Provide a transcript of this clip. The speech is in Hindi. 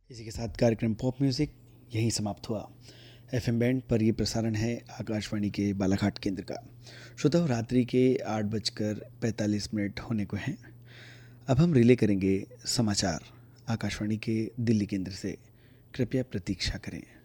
इसी के साथ कार्यक्रम पॉप म्यूज़िक यहीं समाप्त हुआ। एफएम बैंड पर ये प्रसारण है आकाशवाणी के बालाघाट केंद्र का। श्रोताओं, रात्रि के 8:45 होने को हैं। अब हम रिले करेंगे समाचार आकाशवाणी के दिल्ली केंद्र से। कृपया प्रतीक्षा करें।